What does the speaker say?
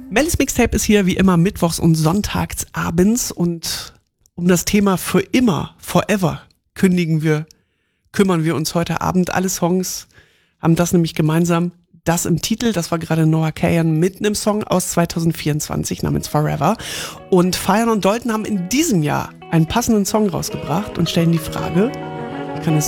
Mellis Mixtape ist hier wie immer mittwochs und sonntags abends und um das Thema für immer, forever kümmern wir uns heute Abend. Alle Songs haben das nämlich gemeinsam. Das im Titel, das war gerade Noah Kahan mit einem Song aus 2024 namens Forever. Und Feiern und Dalton haben in diesem Jahr einen passenden Song rausgebracht und stellen die Frage, wie kann es